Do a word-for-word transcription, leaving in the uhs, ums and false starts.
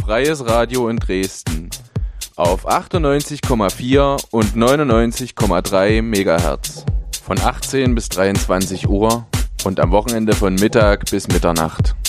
Freies Radio in Dresden auf achtundneunzig Komma vier und neunundneunzig Komma drei Megahertz von achtzehn bis dreiundzwanzig Uhr und am Wochenende von Mittag bis Mitternacht.